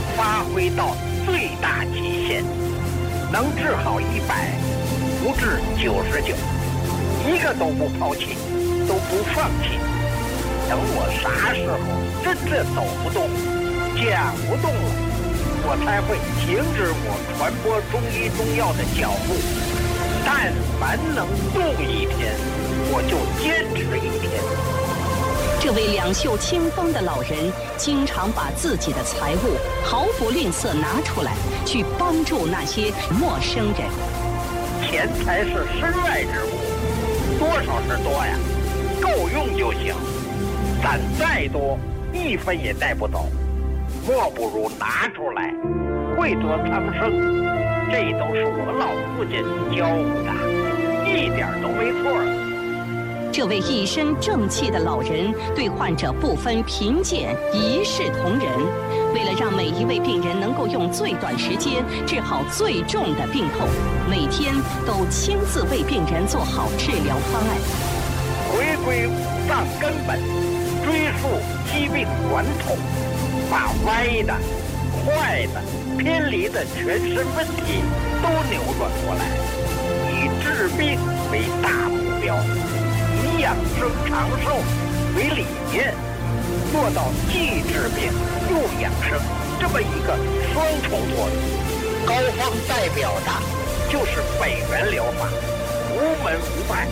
发挥到最大极限，能治好100，不治99，一个都不抛弃，都不放弃。等我啥时候真正走不动、讲不动了，我才会停止我传播中医中药的脚步。但凡能动一天，我就坚持1天。 这位两袖清风的老人，经常把自己的财物毫不吝啬拿出来，去帮助那些陌生人。 钱财是身外之物，多少是多呀，够用就行。攒再多，1分也带不走，莫不如拿出来，惠泽苍生。这都是我老父亲教我的，一点都没错。 这位一身正气的老人对患者不分贫贱，一视同仁。为了让每一位病人能够用最短时间治好最重的病痛，每天都亲自为病人做好治疗方案。 回归五脏根本，追溯疾病源头，把歪的、坏的、偏离的全身问题都扭转过来，以治病为大目标，以养生长寿为理念，做到既治病又养生这么一个双重作用。膏方代表的就是北元疗法，无门无派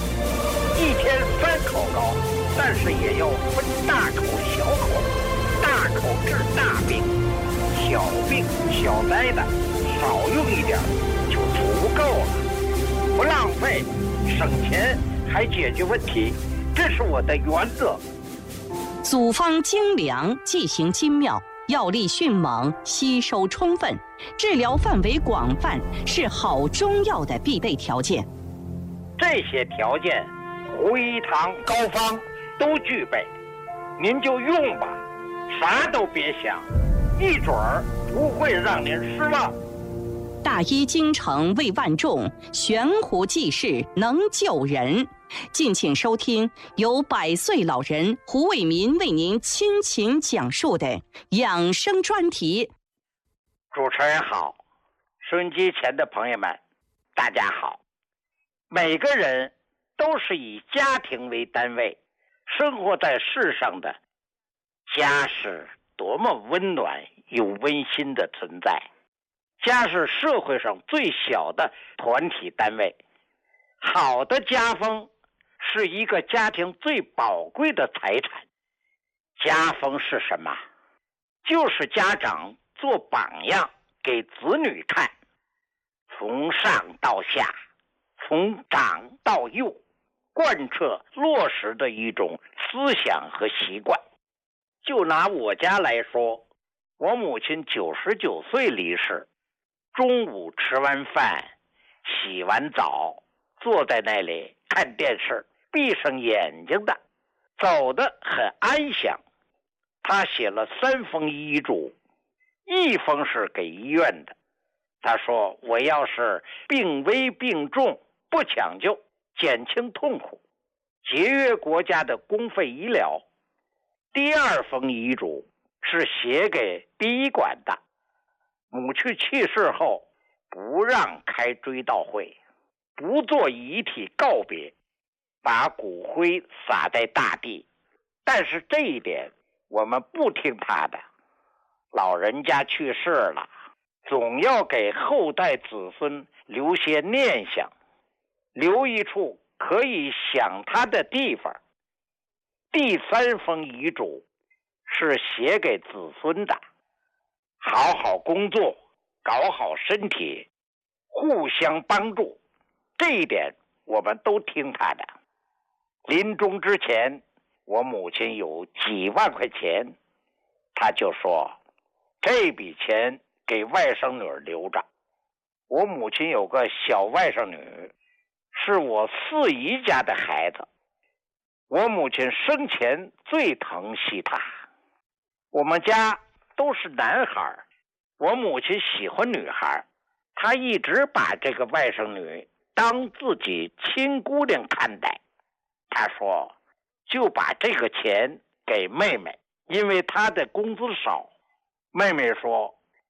，1天3口膏，但是也要分大口小口，大口治大病，小病小灾的少用一点就足够了，不浪费，省钱还解决问题，这是我的原则。 组方精良，剂型精妙，药力迅猛，吸收充分，治疗范围广泛，是好中药的必备条件。 这些条件，胡一堂膏方都具备，您就用吧，啥都别想，一准儿不会让您失望。 大医精诚为万众，悬壶济世能救人。敬请收听由100岁老人胡伟民为您倾情讲述的养生专题。 主持人好，收音机前的朋友们，大家好。每个人都是以家庭为单位生活在世上的，家是多么温暖又温馨的存在。家是社会上最小的团体单位，好的家风是一个家庭最宝贵的财产。家风是什么？就是家长做榜样给子女看，从上到下，从长到幼，贯彻落实的一种思想和习惯。就拿我家来说，我母亲99岁离世，中午吃完饭，洗完澡，坐在那里看电视，闭上眼睛的，走得很安详。他写了3封遗嘱，一封是给医院的，他说我要是病危病重，不抢救，减轻痛苦，节约国家的公费医疗。第2封遗嘱是写给殡仪馆的，母亲去世后不让开追悼会，不做遗体告别，把骨灰撒在大地。但是这一点我们不听他的，老人家去世了，总要给后代子孙留些念想，留一处可以想他的地方。第3封遗嘱是写给子孙的，好好工作，搞好身体，互相帮助，这一点我们都听他的。临终之前，我母亲有几万块钱，他就说这笔钱给外甥女留着。我母亲有个小外甥女，是我4姨家的孩子，我母亲生前最疼惜她。我们家都是男孩，我母亲喜欢女孩，她一直把这个外甥女当自己亲姑娘看待。她说就把这个钱给妹妹，因为她的工资少。妹妹说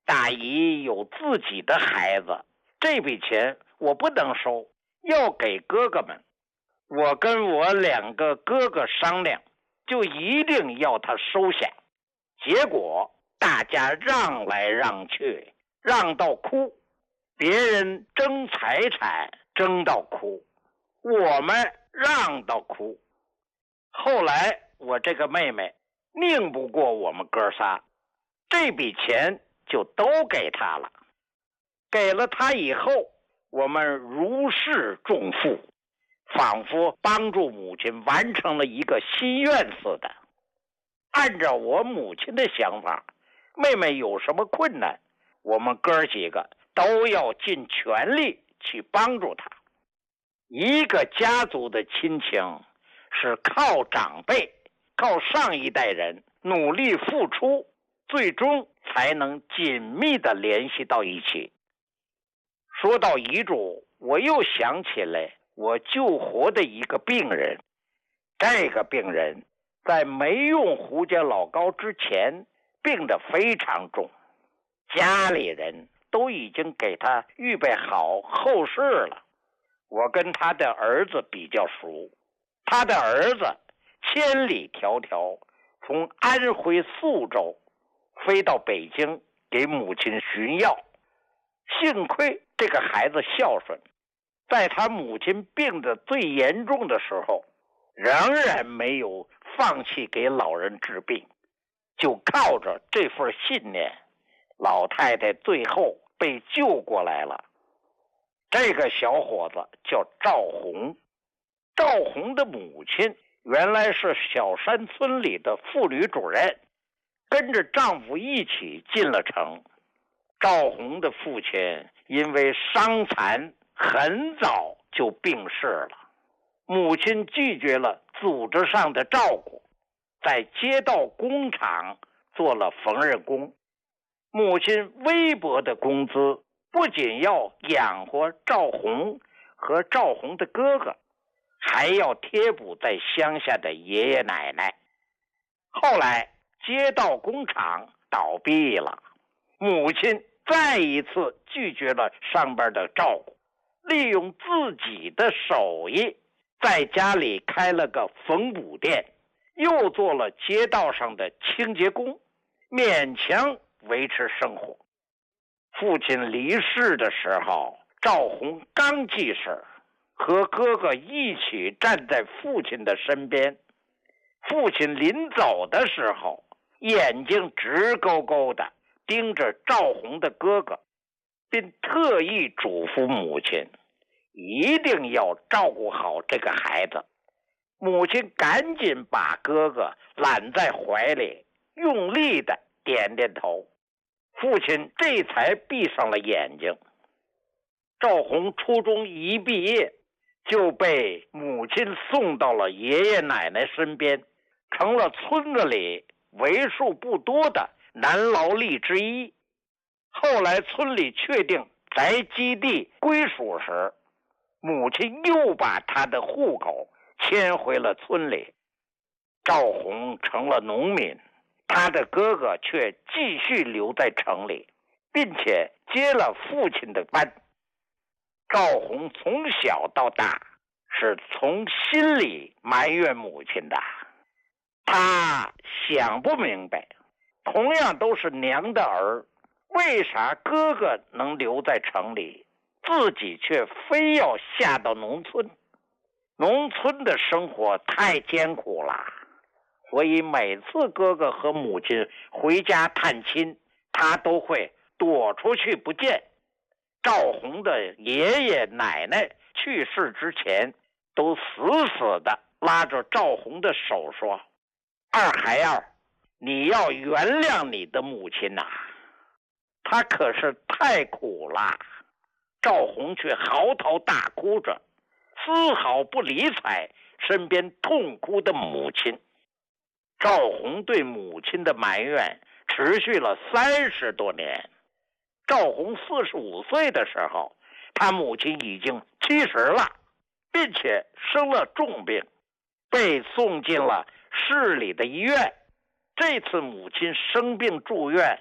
大姨有自己的孩子，这笔钱我不能收，要给哥哥们。我跟我2个哥哥商量，就一定要他收下。结果大家让来让去，让到哭，别人争财产争到哭，我们让到哭。后来我这个妹妹拧不过我们哥仨，这笔钱就都给他了。给了他以后，我们如释重负，仿佛帮助母亲完成了一个心愿似的。按照我母亲的想法，妹妹有什么困难，我们哥几个都要尽全力去帮助她。一个家族的亲情是靠长辈，靠上一代人努力付出，最终才能紧密地联系到一起。说到遗嘱，我又想起来我救活的一个病人。这个病人在没用胡椒老膏之前病得非常重，家里人都已经给他预备好后事了。我跟他的儿子比较熟，他的儿子千里迢迢从安徽宿州飞到北京给母亲寻药。幸亏这个孩子孝顺，在他母亲病得最严重的时候，仍然没有放弃给老人治病，就靠着这份信念，老太太最后被救过来了。这个小伙子叫赵红，赵红的母亲原来是小山村里的妇女主任，跟着丈夫一起进了城。赵红的父亲因为伤残很早就病逝了，母亲拒绝了组织上的照顾，在街道工厂做了缝纫工。母亲微薄的工资不仅要养活赵红和赵红的哥哥，还要贴补在乡下的爷爷奶奶。后来街道工厂倒闭了，母亲再一次拒绝了上班的照顾，利用自己的手艺在家里开了个缝补店，又做了街道上的清洁工，勉强维持生活。父亲离世的时候，赵红刚记事，和哥哥一起站在父亲的身边。父亲临走的时候，眼睛直勾勾的盯着赵红的哥哥，并特意嘱咐母亲一定要照顾好这个孩子。母亲赶紧把哥哥揽在怀里，用力的点点头。父亲这才闭上了眼睛。赵红初中一毕业就被母亲送到了爷爷奶奶身边，成了村子里为数不多的男劳力之一。后来村里确定宅基地归属时，母亲又把他的户口迁回了村里。赵红成了农民，他的哥哥却继续留在城里，并且接了父亲的班。赵红从小到大是从心里埋怨母亲的，他想不明白，同样都是娘的儿，为啥哥哥能留在城里，自己却非要下到农村？农村的生活太艰苦了，所以每次哥哥和母亲回家探亲，他都会躲出去不见。赵红的爷爷奶奶去世之前，都死死地拉着赵红的手说：“二孩儿，你要原谅你的母亲呐，她可是太苦了。”赵红却嚎啕大哭着，丝毫不理睬身边痛哭的母亲。赵红对母亲的埋怨持续了30多年。赵红45岁的时候，他母亲已经70了，并且生了重病，被送进了市里的医院。这次母亲生病住院，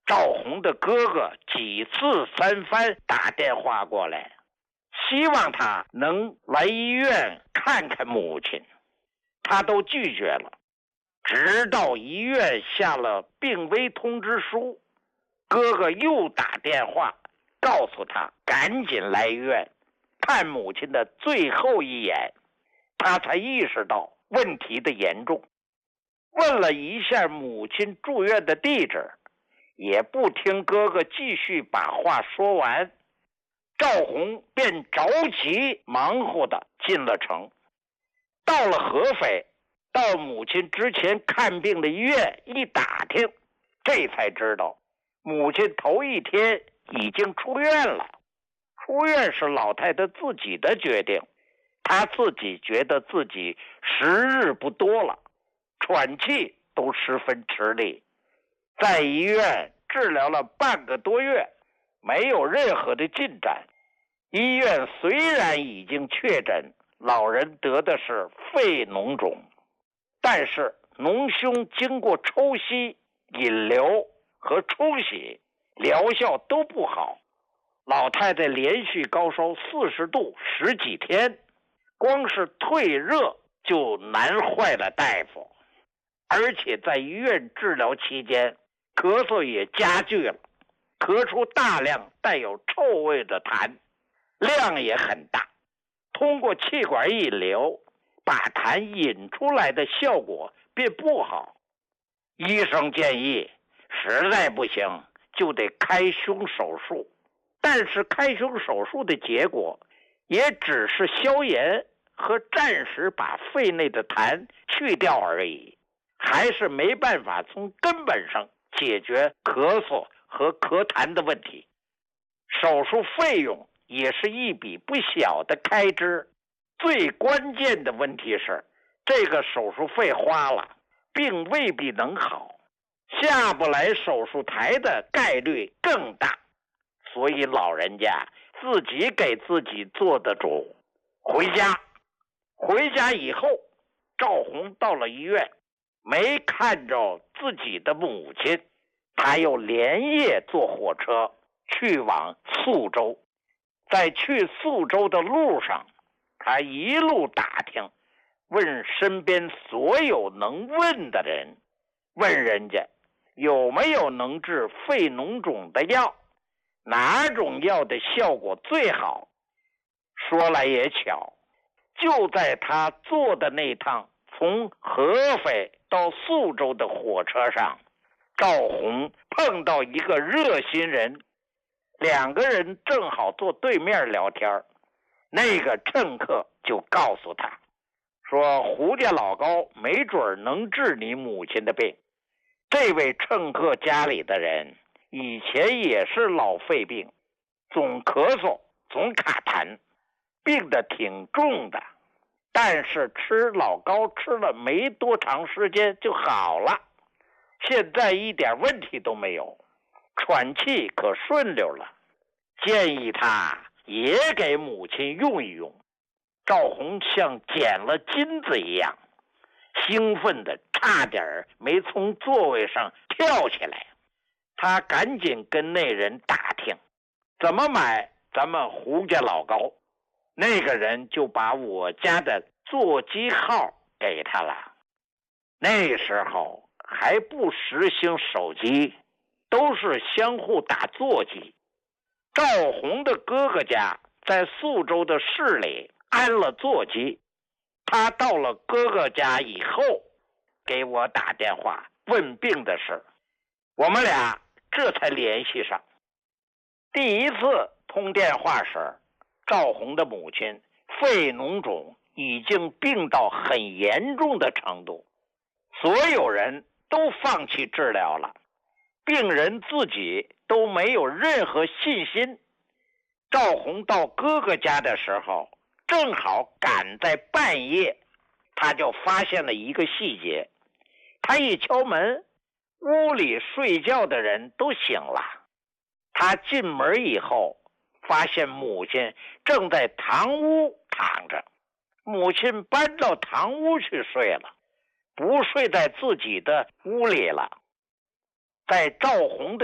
赵红的哥哥几次三番打电话过来，希望他能来医院看看母亲，他都拒绝了。直到医院下了病危通知书，哥哥又打电话告诉他赶紧来医院看母亲的最后一眼，他才意识到问题的严重。问了一下母亲住院的地址，也不听哥哥继续把话说完，赵红便着急忙活地进了城。到了合肥，到母亲之前看病的医院一打听，这才知道母亲头一天已经出院了。出院是老太太自己的决定，她自己觉得自己时日不多了，喘气都十分吃力，在医院治疗了半个多月，没有任何的进展。医院虽然已经确诊老人得的是肺脓肿，但是脓胸经过抽吸、引流和冲洗，疗效都不好。老太太连续高烧40度10几天，光是退热就难坏了大夫。而且在医院治疗期间，咳嗽也加剧了，咳出大量带有臭味的痰，量也很大，通过气管引流把痰引出来的效果并不好。医生建议实在不行就得开胸手术，但是开胸手术的结果也只是消炎和暂时把肺内的痰去掉而已，还是没办法从根本上解决咳嗽和咳痰的问题。手术费用也是一笔不小的开支，最关键的问题是这个手术费花了，病未必能好，下不来手术台的概率更大，所以老人家自己给自己做的主。回家以后，赵红到了医院，没看着自己的母亲，他又连夜坐火车去往宿州。在去宿州的路上，他一路打听，问身边所有能问的人，问人家有没有能治肺脓肿的药，哪种药的效果最好。说来也巧，就在他坐的那趟从合肥到宿州的火车上，赵红碰到一个热心人，两个人正好坐对面聊天。那个乘客就告诉他说，胡家老高没准能治你母亲的病。这位乘客家里的人以前也是老肺病，总咳嗽总卡痰，病得挺重的，但是吃老高吃了没多长时间就好了，现在一点问题都没有，喘气可顺溜了，建议他也给母亲用一用。赵红像捡了金子一样，兴奋的差点没从座位上跳起来。他赶紧跟那人打听怎么买咱们胡家老高，那个人就把我家的座机号给他了。那时候还不实行手机，都是相互打座机。赵红的哥哥家在宿州的市里安了座机，他到了哥哥家以后给我打电话问病的事，我们俩这才联系上。第一次通电话时，赵红的母亲肺脓肿已经病到很严重的程度，所有人都放弃治疗了，病人自己都没有任何信心。赵红到哥哥家的时候，正好赶在半夜，他就发现了一个细节。他一敲门，屋里睡觉的人都醒了。他进门以后，发现母亲正在堂屋躺着，母亲搬到堂屋去睡了，不睡在自己的屋里了。在赵红的